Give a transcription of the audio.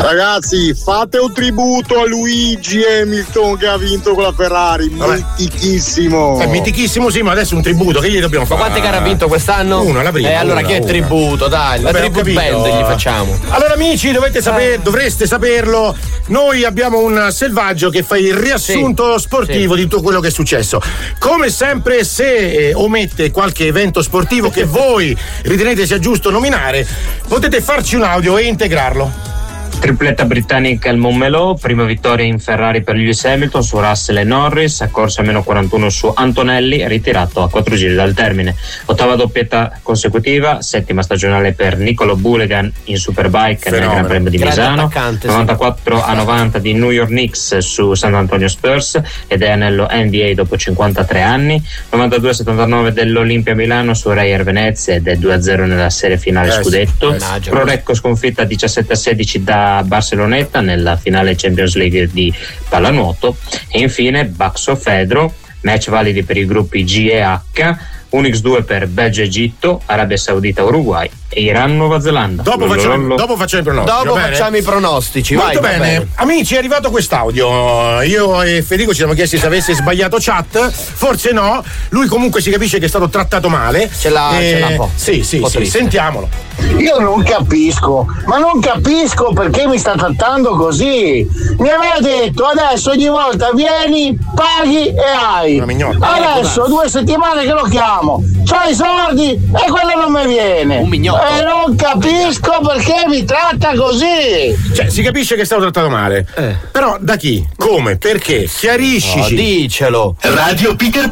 Ragazzi, fate un tributo a Luigi Hamilton che ha vinto con la Ferrari. Mitichissimo. Mitichissimo, sì, ma adesso un tributo, che gli dobbiamo fare? Ma quante gare ha vinto quest'anno? Una, la prima. Allora che tributo, dai, la tribute band gli facciamo. Allora amici, dovreste saperlo, noi abbiamo un selvaggio che fa il riassunto sportivo di tutto quello che è successo. Come sempre, se omette qualche evento sportivo che voi ritenete sia giusto nominare, potete farci un audio e integrarlo. Tripletta britannica al Montmeló, prima vittoria in Ferrari per Lewis Hamilton su Russell e Norris, accorsa a meno 41 su Antonelli, ritirato a 4 giri dal termine. Ottava doppietta consecutiva, settima stagionale per Nicolo Bulligan in Superbike nel Gran Premio di Misano, 94 a 90 di New York Knicks su San Antonio Spurs ed è anello NBA dopo 53 anni, 92 a 79 dell'Olimpia Milano su Reyer Venezia ed è 2-0 nella serie finale scudetto. Pro Recco sconfitta 17 a 16 da Barceloneta nella finale Champions League di pallanuoto e infine Baxo Fedro, match validi per i gruppi G e H, Unix2 per Belgio Egitto, Arabia Saudita Uruguay e Iran Nuova Zelanda. Dopo facciamo i pronostici. Facciamo i pronostici. Molto bene. Amici, è arrivato quest'audio. Io e Federico ci siamo chiesti se avesse sbagliato chat. Forse no. Lui comunque si capisce che è stato trattato male. Ce l'ha un po'. Sì, sentiamolo. Io non capisco perché mi sta trattando così. Mi aveva detto adesso ogni volta vieni, paghi e hai. Adesso 2 settimane che lo chiamo, c'ho i soldi e quello non mi viene. Un mignotto. E non capisco perché mi tratta così. Cioè, si capisce che è stato trattato male. Però da chi? Come? Perché? Chiariscici. Dicelo. Radio Peter